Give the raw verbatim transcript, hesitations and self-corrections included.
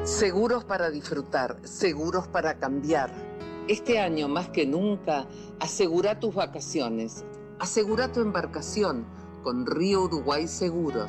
Seguros para disfrutar, seguros para cambiar. Este año más que nunca, asegura tus vacaciones, asegura tu embarcación con Río Uruguay Seguros.